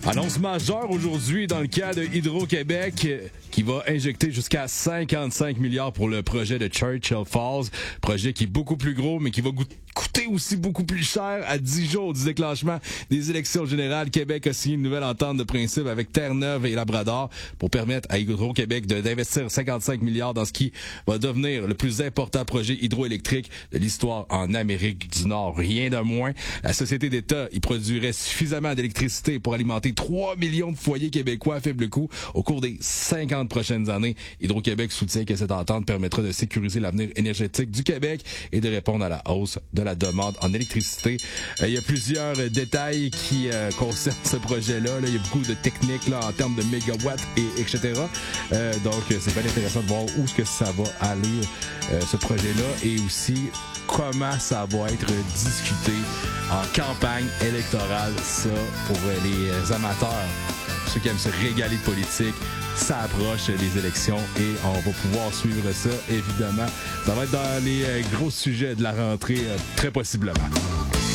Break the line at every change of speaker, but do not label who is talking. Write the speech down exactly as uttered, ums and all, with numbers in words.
Annonce majeure aujourd'hui dans le cas de Hydro-Québec qui va injecter jusqu'à cinquante-cinq milliards pour le projet de Churchill Falls. Projet qui est beaucoup plus gros, mais qui va coûter aussi beaucoup plus cher. À dix jours du déclenchement des élections générales, Québec a signé une nouvelle entente de principe avec Terre-Neuve et Labrador pour permettre à Hydro-Québec de, d'investir cinquante-cinq milliards dans ce qui va devenir le plus important projet hydroélectrique de l'histoire en Amérique du Nord. Rien de moins. La société d'État y produirait suffisamment d'électricité pour alimenter trois millions de foyers québécois à faible coût au cours des cinquante prochaines années. Hydro-Québec soutient que cette entente permettra de sécuriser l'avenir énergétique du Québec et de répondre à la hausse de la demande en électricité. Euh, il y a plusieurs euh, détails qui euh, concernent ce projet-là. Là. Il y a beaucoup de techniques là, en termes de mégawatts et etc. Euh, donc, c'est bien intéressant de voir où est-ce que ça va aller, euh, ce projet-là, et aussi comment ça va être discuté en campagne électorale, ça, pour les amateurs, ceux qui aiment se régaler de politique. Ça approche les élections et on va pouvoir suivre ça, évidemment. Ça va être dans les gros sujets de la rentrée, très possiblement.